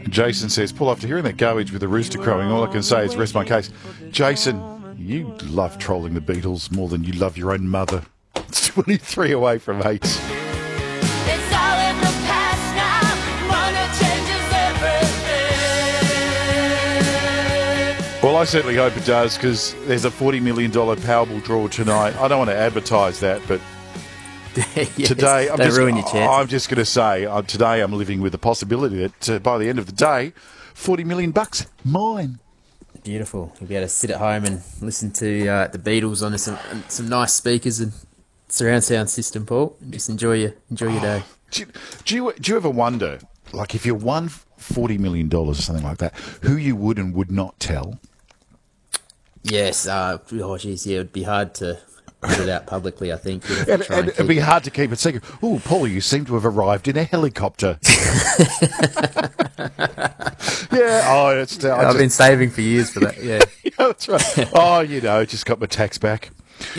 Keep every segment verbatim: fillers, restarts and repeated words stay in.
Jason says, pull after hearing that garbage with the rooster crowing. All I can say is rest my case. Jason, you love trolling the Beatles more than you love your own mother. It's twenty-three away from eight. It's all in the past now. Money changes everything. Well, I certainly hope it does, because there's a forty million dollars Powerball draw tonight. I don't want to advertise that, but yes, today, I'm don't just, ruin your chances. I'm just going to say, uh, today I'm living with the possibility that uh, by the end of the day, forty million bucks, mine. Beautiful. You'll be able to sit at home and listen to uh, the Beatles on some some nice speakers and surround sound system, Paul. And just enjoy your enjoy your day. Do you, do you do you ever wonder, like, if you won forty million dollars or something like that, who you would and would not tell? Yes. Uh, oh, geez, yeah, it'd be hard to put it out publicly, I think. And, and, and it'd be hard to keep it secret. Oh, Paulie, you seem to have arrived in a helicopter. Yeah, oh, it's. Uh, I've just, been saving for years for that. Yeah, yeah, that's right. Oh, you know, just got my tax back.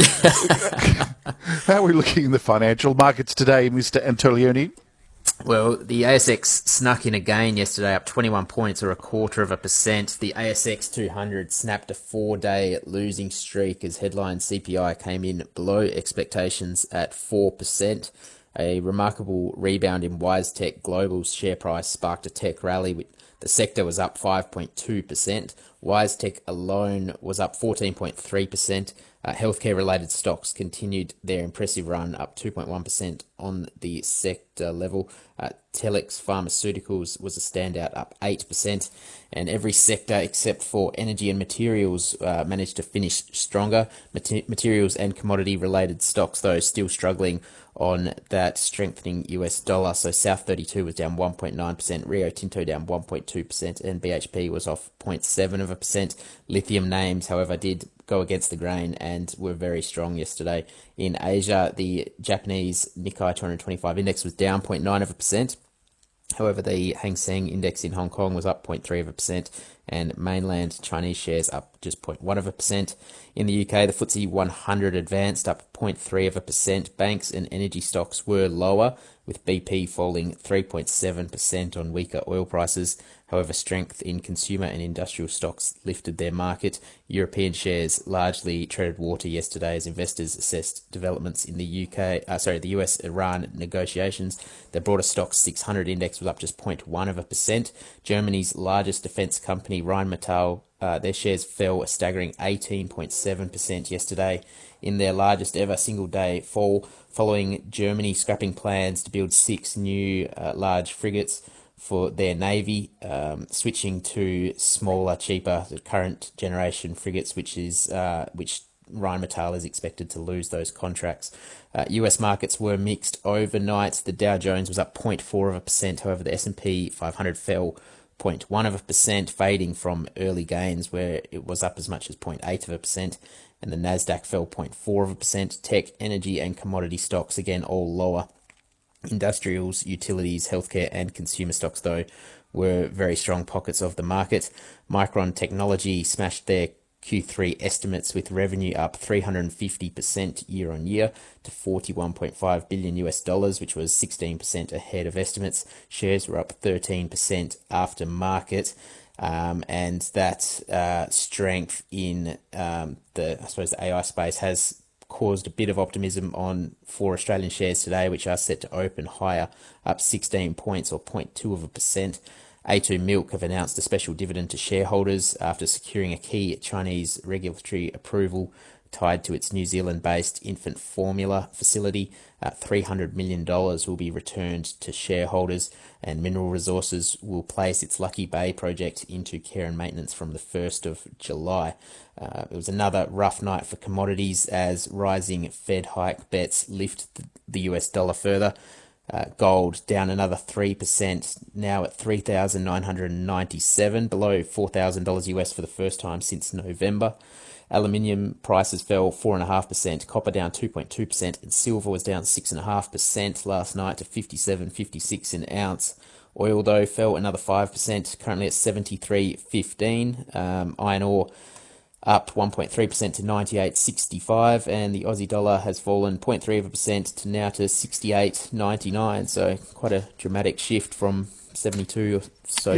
How are we looking in the financial markets today, Mister Antolioni? Well, the A S X snuck in again yesterday, up twenty-one points or a quarter of a percent. The A S X two hundred snapped a four-day losing streak as headline C P I came in below expectations at four percent. A remarkable rebound in WiseTech Global's share price sparked a tech rally. With the sector was up five point two percent. WiseTech alone was up fourteen point three percent. Uh, healthcare-related stocks continued their impressive run, up two point one percent on the sector level. Uh, Telix Pharmaceuticals was a standout, up eight percent. And every sector except for energy and materials uh, managed to finish stronger. Mater- materials and commodity-related stocks, though, still struggling on that strengthening U S dollar. So South thirty-two was down one point nine percent, Rio Tinto down one point two percent, and B H P was off zero point seven of a percent. Lithium names, however, did go against the grain and were very strong yesterday. In Asia, the Japanese Nikkei two twenty-five index was down zero point nine of a percent. However, the Hang Seng index in Hong Kong was up zero point three of a percent, and mainland Chinese shares up just zero point one of a percent. In the U K, the F T S E one hundred advanced up zero point three of a percent. Banks and energy stocks were lower, with B P falling three point seven percent on weaker oil prices. However, strength in consumer and industrial stocks lifted their market. European shares largely treaded water yesterday as investors assessed developments in the U K, uh, sorry, the U S-Iran negotiations. The broader Stoxx six hundred index was up just zero point one of a percent. Germany's largest defence company, Rheinmetall, uh, their shares fell a staggering eighteen point seven percent yesterday in their largest ever single-day fall, following Germany scrapping plans to build six new uh, large frigates for their navy, um, switching to smaller, cheaper, the current generation frigates, which is uh, which Rheinmetall is expected to lose those contracts. Uh, U S markets were mixed overnight. The Dow Jones was up zero point four of a percent. However, the S and P five hundred fell zero point one of a percent, fading from early gains where it was up as much as zero point eight of a percent. And the Nasdaq fell zero point four of a percent. Tech, energy, and commodity stocks again all lower. Industrials, utilities, healthcare, and consumer stocks, though, were very strong pockets of the market. Micron Technology smashed their Q three estimates, with revenue up three hundred fifty percent year on year to forty-one point five billion U S dollars, which was sixteen percent ahead of estimates. Shares were up thirteen percent after market. Um, and that uh, strength in um, the, I suppose, the A I space has caused a bit of optimism on for Australian shares today, which are set to open higher, up sixteen points or zero point two of a percent. A two Milk have announced a special dividend to shareholders after securing a key Chinese regulatory approval tied to its New Zealand-based infant formula facility. Uh, three hundred million dollars will be returned to shareholders, and Mineral Resources will place its Lucky Bay project into care and maintenance from the first of July. Uh, it was another rough night for commodities as rising Fed hike bets lift the U S dollar further. Uh, gold down another three percent, now at three thousand nine hundred ninety-seven, below four thousand dollars U S for the first time since November. Aluminium prices fell four point five percent, copper down two point two percent, and silver was down six point five percent last night to fifty-seven fifty-six an ounce. Oil, though, fell another five percent, currently at seventy-three fifteen. Um, iron ore up one point three percent to ninety-eight sixty-five, and the Aussie dollar has fallen zero point three of a percent to now to sixty-eight ninety-nine. So quite a dramatic shift from seventy-two or so